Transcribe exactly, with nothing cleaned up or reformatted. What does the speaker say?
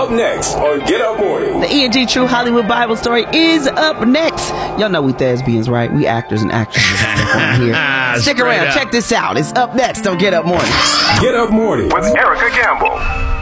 up next on Get Up Morning. The E and G True Hollywood Bible Story is up next. Y'all know we thespians, right? We actors and actresses here. Stick around. Up. Check this out. It's up next on Get Up Morning. Get Up Morning with Erica Campbell.